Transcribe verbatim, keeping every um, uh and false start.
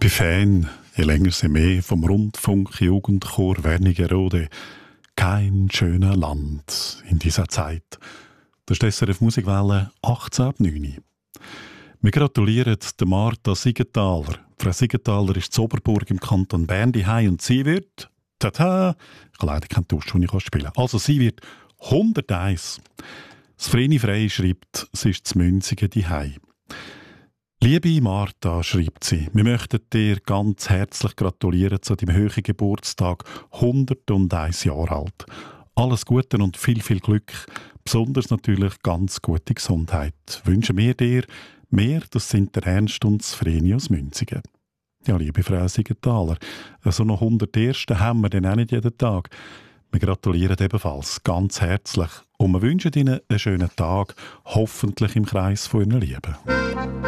bin Fan, je länger sie mehr, vom Rundfunk-Jugendchor Wernigerode. Kein schöner Land in dieser Zeit. Das ist die S R F Musikwelle achtzehn ab neun. Wir gratulieren der Martha Siegenthaler. Frau Siegenthaler ist in Oberburg im Kanton Bern daheim und sie wird, tada, ich habe leider keinen Tusch, den ich spielen kann. Also sie wird hunderteins. Das Vreni Frey schreibt, sie ist zu Münzigen daheim. Liebe Martha, schreibt sie, wir möchten dir ganz herzlich gratulieren zu deinem höchsten Geburtstag, hunderteins Jahre alt. Alles Gute und viel, viel Glück, besonders natürlich ganz gute Gesundheit. Wünschen wir dir mehr, das sind der Ernst und das Vreni aus Münzigen. Ja, liebe Frau Siegenthaler, so noch hundert haben wir dann auch nicht jeden Tag. Wir gratulieren ebenfalls ganz herzlich und wir wünschen Ihnen einen schönen Tag, hoffentlich im Kreis von Ihren Lieben.